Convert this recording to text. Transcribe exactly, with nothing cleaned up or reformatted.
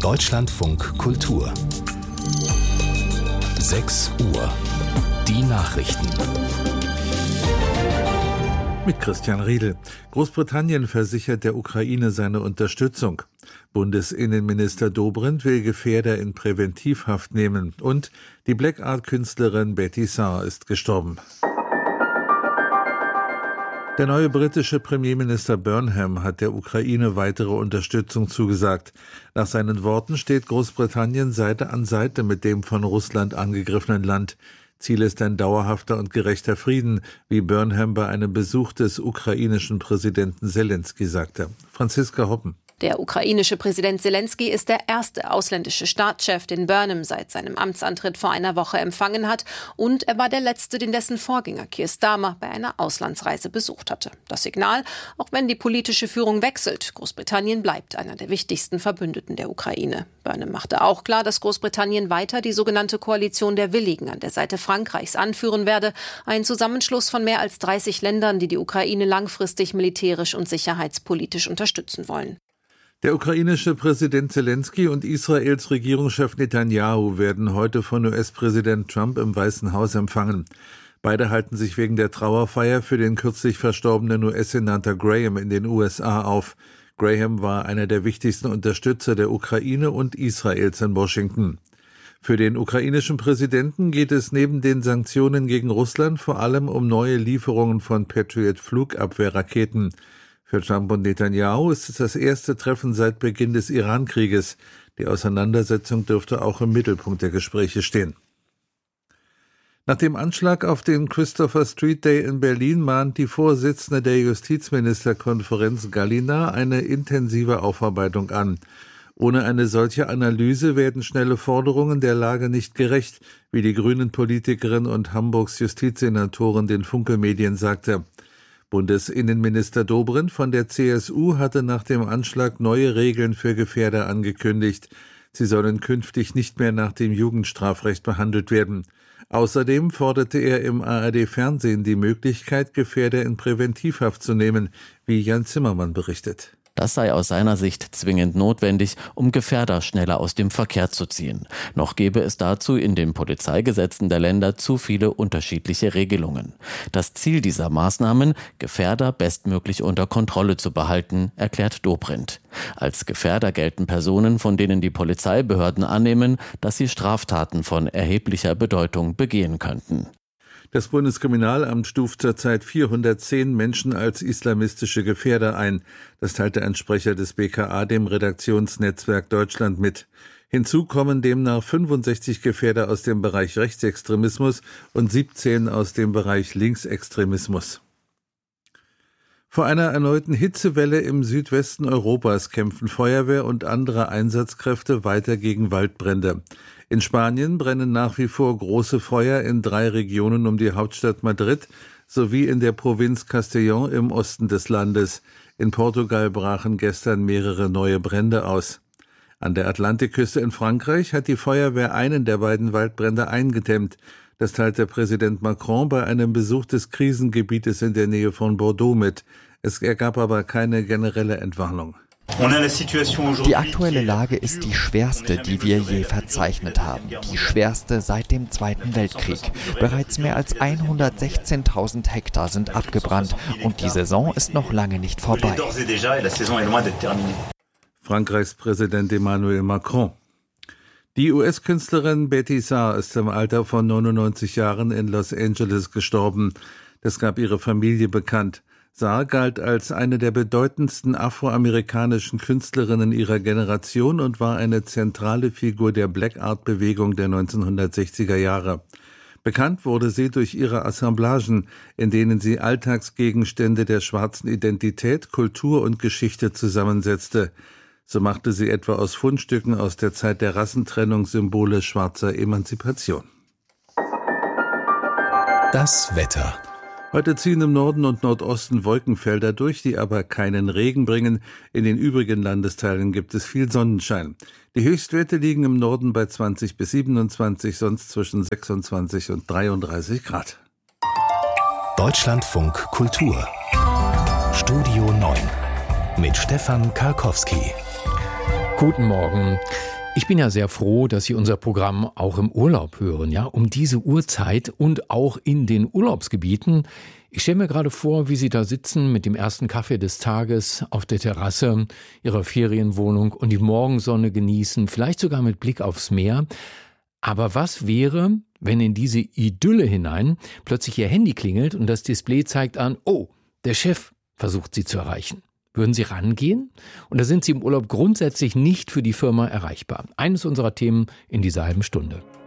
Deutschlandfunk Kultur. sechs Uhr. Die Nachrichten. Mit Christian Riedel. Großbritannien versichert der Ukraine seine Unterstützung. Bundesinnenminister Dobrindt will Gefährder in Präventivhaft nehmen. Und die Black Art-Künstlerin Betty Saar ist gestorben. Der neue britische Premierminister Burnham hat der Ukraine weitere Unterstützung zugesagt. Nach seinen Worten steht Großbritannien Seite an Seite mit dem von Russland angegriffenen Land. Ziel ist ein dauerhafter und gerechter Frieden, wie Burnham bei einem Besuch des ukrainischen Präsidenten Selenskyj sagte. Franziska Hoppen. Der ukrainische Präsident Selenskyj ist der erste ausländische Staatschef, den Burnham seit seinem Amtsantritt vor einer Woche empfangen hat. Und er war der letzte, den dessen Vorgänger Keir Starmer bei einer Auslandsreise besucht hatte. Das Signal, auch wenn die politische Führung wechselt, Großbritannien bleibt einer der wichtigsten Verbündeten der Ukraine. Burnham machte auch klar, dass Großbritannien weiter die sogenannte Koalition der Willigen an der Seite Frankreichs anführen werde. Ein Zusammenschluss von mehr als dreißig Ländern, die die Ukraine langfristig militärisch und sicherheitspolitisch unterstützen wollen. Der ukrainische Präsident Selenskyj und Israels Regierungschef Netanyahu werden heute von U S-Präsident Trump im Weißen Haus empfangen. Beide halten sich wegen der Trauerfeier für den kürzlich verstorbenen U S-Senator Graham in den U S A auf. Graham war einer der wichtigsten Unterstützer der Ukraine und Israels in Washington. Für den ukrainischen Präsidenten geht es neben den Sanktionen gegen Russland vor allem um neue Lieferungen von Patriot-Flugabwehrraketen. Für Trump und Netanyahu ist es das erste Treffen seit Beginn des Iran-Krieges. Die Auseinandersetzung dürfte auch im Mittelpunkt der Gespräche stehen. Nach dem Anschlag auf den Christopher Street Day in Berlin mahnt die Vorsitzende der Justizministerkonferenz Gallina eine intensive Aufarbeitung an. Ohne eine solche Analyse werden schnelle Forderungen der Lage nicht gerecht, wie die Grünen-Politikerin und Hamburgs Justizsenatorin den Funke-Medien sagte. Bundesinnenminister Dobrindt von der C S U hatte nach dem Anschlag neue Regeln für Gefährder angekündigt. Sie sollen künftig nicht mehr nach dem Jugendstrafrecht behandelt werden. Außerdem forderte er im A R D-Fernsehen die Möglichkeit, Gefährder in Präventivhaft zu nehmen, wie Jan Zimmermann berichtet. Das sei aus seiner Sicht zwingend notwendig, um Gefährder schneller aus dem Verkehr zu ziehen. Noch gäbe es dazu in den Polizeigesetzen der Länder zu viele unterschiedliche Regelungen. Das Ziel dieser Maßnahmen, Gefährder bestmöglich unter Kontrolle zu behalten, erklärt Dobrindt. Als Gefährder gelten Personen, von denen die Polizeibehörden annehmen, dass sie Straftaten von erheblicher Bedeutung begehen könnten. Das Bundeskriminalamt stuft zurzeit vierhundertzehn Menschen als islamistische Gefährder ein. Das teilte ein Sprecher des B K A dem Redaktionsnetzwerk Deutschland mit. Hinzu kommen demnach fünfundsechzig Gefährder aus dem Bereich Rechtsextremismus und siebzehn aus dem Bereich Linksextremismus. Vor einer erneuten Hitzewelle im Südwesten Europas kämpfen Feuerwehr und andere Einsatzkräfte weiter gegen Waldbrände. In Spanien brennen nach wie vor große Feuer in drei Regionen um die Hauptstadt Madrid sowie in der Provinz Castellón im Osten des Landes. In Portugal brachen gestern mehrere neue Brände aus. An der Atlantikküste in Frankreich hat die Feuerwehr einen der beiden Waldbrände eingedämmt. Das teilte Präsident Macron bei einem Besuch des Krisengebietes in der Nähe von Bordeaux mit. Es ergab aber keine generelle Entwarnung. Die aktuelle Lage ist die schwerste, die wir je verzeichnet haben. Die schwerste seit dem Zweiten Weltkrieg. Bereits mehr als hundertsechzehntausend Hektar sind abgebrannt und die Saison ist noch lange nicht vorbei. Frankreichs Präsident Emmanuel Macron. Die U S-Künstlerin Betty Saar ist im Alter von neunundneunzig Jahren in Los Angeles gestorben. Das gab ihre Familie bekannt. Saar galt als eine der bedeutendsten afroamerikanischen Künstlerinnen ihrer Generation und war eine zentrale Figur der Black Art-Bewegung der neunzehnhundertsechziger Jahre. Bekannt wurde sie durch ihre Assemblagen, in denen sie Alltagsgegenstände der schwarzen Identität, Kultur und Geschichte zusammensetzte. So machte sie etwa aus Fundstücken aus der Zeit der Rassentrennung Symbole schwarzer Emanzipation. Das Wetter. Heute ziehen im Norden und Nordosten Wolkenfelder durch, die aber keinen Regen bringen. In den übrigen Landesteilen gibt es viel Sonnenschein. Die Höchstwerte liegen im Norden bei zwanzig bis siebenundzwanzig, sonst zwischen sechsundzwanzig und dreiunddreißig Grad. Deutschlandfunk Kultur. Studio neun mit Stefan Karkowski. Guten Morgen. Ich bin ja sehr froh, dass Sie unser Programm auch im Urlaub hören, ja, um diese Uhrzeit und auch in den Urlaubsgebieten. Ich stelle mir gerade vor, wie Sie da sitzen mit dem ersten Kaffee des Tages auf der Terrasse Ihrer Ferienwohnung und die Morgensonne genießen, vielleicht sogar mit Blick aufs Meer. Aber was wäre, wenn in diese Idylle hinein plötzlich Ihr Handy klingelt und das Display zeigt an, oh, der Chef versucht Sie zu erreichen? Würden Sie rangehen? Und da sind Sie im Urlaub grundsätzlich nicht für die Firma erreichbar. Eines unserer Themen in dieser halben Stunde.